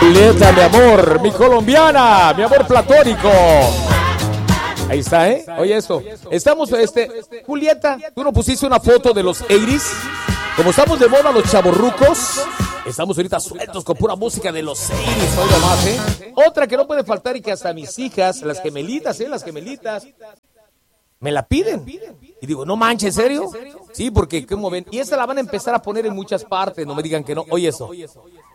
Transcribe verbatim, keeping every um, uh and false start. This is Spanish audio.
Julieta, mi amor, mi colombiana, mi amor platónico. Ahí está, ¿eh? Oye eso. Estamos, este, Julieta, tú nos pusiste una foto de los ochenta. Como estamos de moda los chavorrucos, estamos ahorita sueltos con pura música de los ochenta, hoy nomás, ¿eh? Otra que no puede faltar y que hasta mis hijas, las gemelitas, ¿eh? Las gemelitas, me la piden. Y digo, no manches, ¿en serio? Sí, porque, ¿cómo ven? Y esa la van a empezar a poner en muchas partes, no me digan que no. Oye eso.